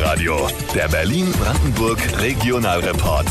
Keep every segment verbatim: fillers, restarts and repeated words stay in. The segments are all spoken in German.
Powerradio, der Berlin-Brandenburg Regionalreport.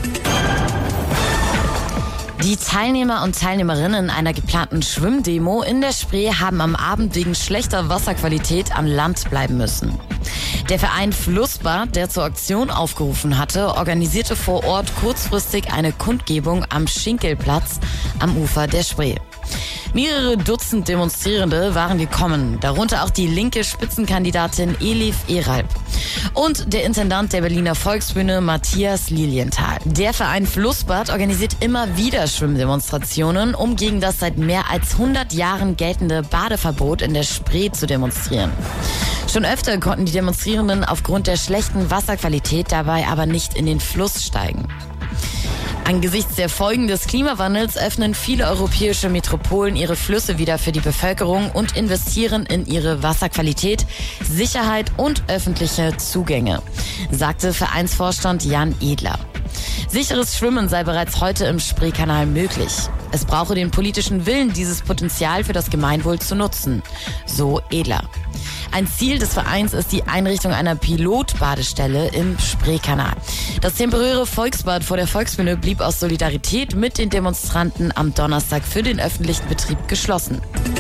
Die Teilnehmer und Teilnehmerinnen einer geplanten Schwimmdemo in der Spree haben am Abend wegen schlechter Wasserqualität an Land bleiben müssen. Der Verein Flussbad, der zur Aktion aufgerufen hatte, organisierte vor Ort kurzfristig eine Kundgebung am Schinkelplatz am Ufer der Spree. Mehrere Dutzend Demonstrierende waren gekommen, darunter auch die linke Spitzenkandidatin Elif Eralp und der Intendant der Berliner Volksbühne Matthias Lilienthal. Der Verein Flussbad organisiert immer wieder Schwimmdemonstrationen, um gegen das seit mehr als hundert Jahren geltende Badeverbot in der Spree zu demonstrieren. Schon öfter konnten die Demonstrierenden aufgrund der schlechten Wasserqualität dabei aber nicht in den Fluss steigen. Angesichts der Folgen des Klimawandels öffnen viele europäische Metropolen ihre Flüsse wieder für die Bevölkerung und investieren in ihre Wasserqualität, Sicherheit und öffentliche Zugänge, sagte Vereinsvorstand Jan Edler. Sicheres Schwimmen sei bereits heute im Spreekanal möglich. Es brauche den politischen Willen, dieses Potenzial für das Gemeinwohl zu nutzen, so Edler. Ein Ziel des Vereins ist die Einrichtung einer Pilotbadestelle im Spreekanal. Das temporäre Volksbad vor der Volksbühne blieb aus Solidarität mit den Demonstranten am Donnerstag für den öffentlichen Betrieb geschlossen.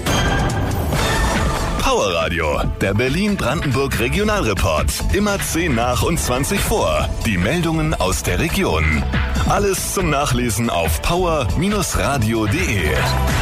Powerradio, der Berlin-Brandenburg Regionalreport. Immer zehn nach und zwanzig vor. Die Meldungen aus der Region. Alles zum Nachlesen auf power Bindestrich radio punkt de.